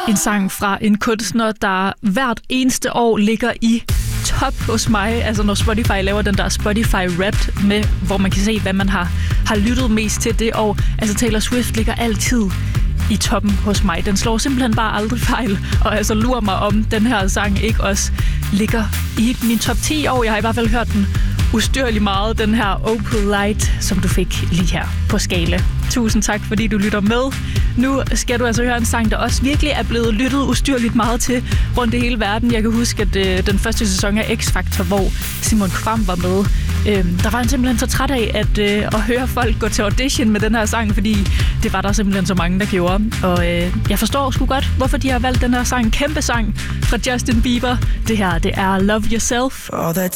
En sang fra en kunstner, der hvert eneste år ligger i top hos mig. Altså når Spotify laver den der Spotify Wrapped med, hvor man kan se, hvad man har lyttet mest til det år. Altså Taylor Swift ligger altid i toppen hos mig. Den slår simpelthen bare aldrig fejl. Og altså lurer mig om den her sang ikke også ligger i min top 10 år. Jeg har i hvert fald hørt den ustyrligt meget, den her Opal Light, som du fik lige her på Skala. Tusind tak, fordi du lytter med. Nu skal du altså høre en sang, der også virkelig er blevet lyttet ustyrligt meget til rundt i hele verden. Jeg kan huske, at den første sæson af X-Factor, hvor Simon Kvam var med, der var han simpelthen så træt af at høre folk gå til audition med den her sang, fordi det var der simpelthen så mange, der gjorde. Og jeg forstår sgu godt, hvorfor de har valgt den her sang. En kæmpe sang fra Justin Bieber. Det her, det er Love Yourself. All that